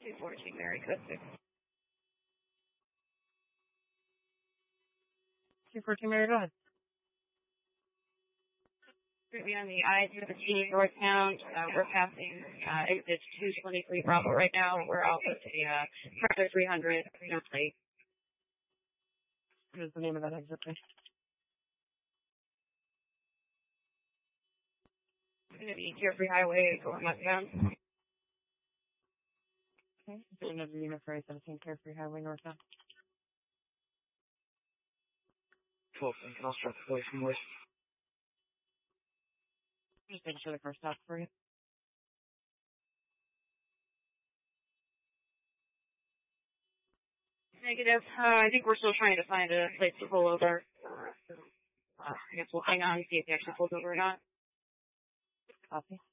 214 Mary Cook. 214 Mary, go ahead. We're going to be on the I-17 northbound. We're passing exit 223 Bravo right now. We're off of the Chrysler 300 Reno plate. What is the name of that exit, please? It's going to be Carefree Highway going westbound. Okay. Is there another unit for I-17 Carefree Highway northbound? 12, and I'll start the way from west. Just making sure the car stops for you. Negative. I think we're still trying to find a place to pull over. I guess we'll hang on and see if he actually pulls over or not. Copy.